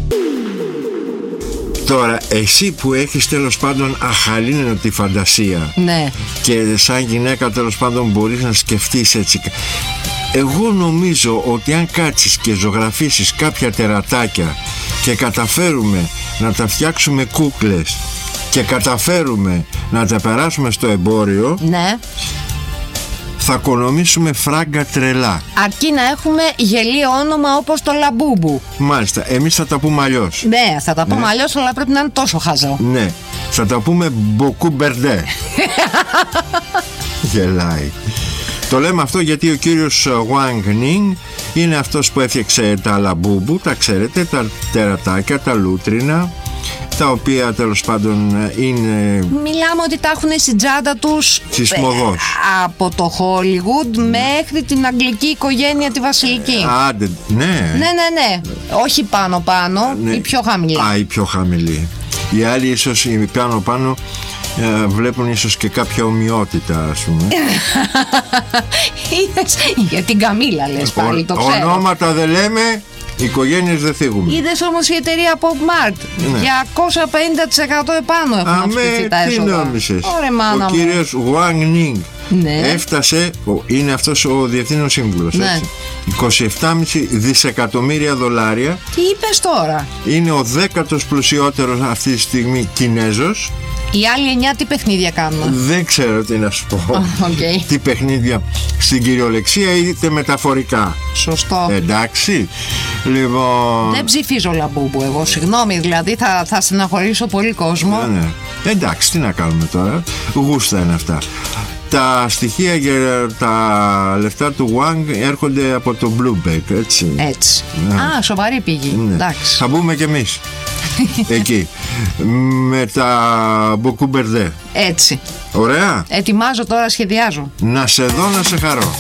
Τώρα, εσύ που έχεις τέλος πάντων αχαλήνωτη φαντασία, Ναι. και σαν γυναίκα τέλος πάντων μπορείς να σκεφτείς έτσι. Εγώ νομίζω ότι αν κάτσεις και ζωγραφίσεις κάποια τερατάκια και καταφέρουμε να τα φτιάξουμε κούκλες και καταφέρουμε να τα περάσουμε στο εμπόριο, Ναι. θα οικονομήσουμε φράγκα τρελά. Αρκεί να έχουμε γελίο όνομα όπως το Λαμπούμπου. Μάλιστα, εμείς θα τα πούμε αλλιώς. Ναι, θα τα πούμε αλλιώς, αλλά πρέπει να είναι τόσο χαζό. Ναι, θα τα πούμε Μποκού Μπερντέ. Γελάει. Το λέμε αυτό γιατί ο κύριος Wang Ning είναι αυτός που έφτιαξε τα Λαμπούμπου, τα ξέρετε, τα τερατάκια, τα λούτρινα, τα οποία τέλος πάντων είναι... Μιλάμε ότι τα έχουν στην τσάντα τους Σεισμωδός. από το Hollywood μέχρι την αγγλική οικογένεια τη βασιλική. Άντε, ναι. Ναι. Όχι πάνω, Ναι. η πιο χαμηλή. Α, η πιο χαμηλή. Οι άλλοι ίσως, οι πάνω βλέπουν ίσως και κάποια ομοιότητα, ας πούμε. Είδες, για την Καμίλα λες πάλι, το ξέρω. Ονόματα δεν λέμε, οικογένειες δεν θίγουμε. Είδες όμως η εταιρεία Pop Mart, Ναι. 250% επάνω έχουν αυξηθεί τα τι έσοδα. νόμισες? Ωραία, μάνα Ο μου. κύριος Wang Ning Ναι. έφτασε, είναι αυτός ο διευθύνων σύμβουλος, Ναι. έτσι, 27,5 δισεκατομμύρια δολάρια. Τι είπες τώρα? Είναι ο 10ος πλουσιότερος αυτή τη στιγμή Κινέζος. Οι άλλοι 9 τι παιχνίδια κάνουν? Δεν ξέρω τι να σου πω. οκ. Τι παιχνίδια, στην κυριολεξία είτε μεταφορικά. Σωστό. Εντάξει. Λοιπόν. Δεν ψηφίζω Λαμπούμπου εγώ, συγγνώμη, δηλαδή θα στεναχωρήσω πολύ κόσμο. Ναι. Εντάξει, τι να κάνουμε τώρα. Γούστα είναι αυτά. Τα στοιχεία για τα λεφτά του Wang έρχονται από το Bloomberg, έτσι. Έτσι. Ναι. Α, σοβαρή πηγή. Ναι. Εντάξει. Θα μπούμε κι εμείς εκεί με τα Μποκού Μπερντέ. Έτσι. Ωραία. Ετοιμάζω τώρα, σχεδιάζω. Να σε δω, να σε χαρώ.